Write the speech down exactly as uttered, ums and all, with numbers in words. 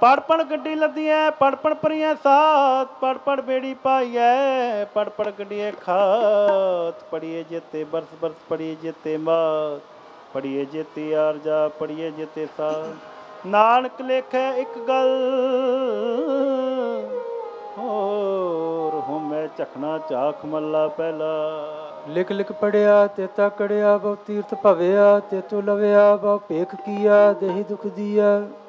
ਪੜ ਪੜ ਗੱਡੀ ਲੱਦੀਐ ਪੜ ਪੜ ਪਰੀਆਂ ਸਾਥ ਪੜ ਪੜ ਬੇੜੀ ਪਾਈਐ ਪੜ ਪੜ ਗੱਡੀਏ ਖਾਤ ਪੜੀਏ ਜੇਤੇ ਬਰਸ ਬਰਸ ਪੜੀਏ ਜੇਤੇ ਮਾਤ ਪੜੀਏ ਜੇਤੀ ਆਰਜਾ ਪੜੀਏ ਜੇਤੇ ਸਾਥ ਨਾਨਕ ਲੇਖੈ ਇੱਕ ਗੱਲ ਹੋਰ ਹੁਣ ਮੈਂ ਝਖਣਾ ਝਾਖ ਮੱਲਾ ਪਹਿਲਾ ਲਿਖ ਲਿਖ ਪੜਿਆ ਤੇਤਾ ਕੜਿਆ ਬਹੁ ਤੀਰਥ ਭਵਿਆ ਤੇਤੋ ਲਵਿਆ ਬਹੁ ਭੇਖ ਕੀਆ ਦੇਹੀ ਦੁਖ ਦੀਆ